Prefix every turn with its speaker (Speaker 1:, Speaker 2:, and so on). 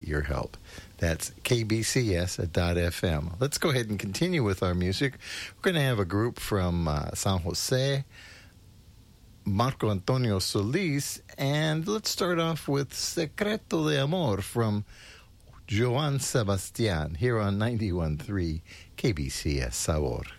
Speaker 1: your help. That's kbcs.fm. Let's go ahead and continue with our music. We're going to have a group from San Jose, Marco Antonio Solis, and let's start off with Secreto de Amor from Joan Sebastian here on 91.3 KBCS Sabor.